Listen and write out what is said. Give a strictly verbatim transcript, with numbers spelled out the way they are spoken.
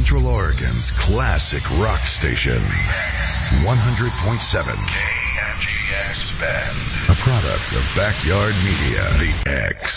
Central Oregon's classic rock station. one hundred point seven K N G X Bend. A product of Backyard Media. The X.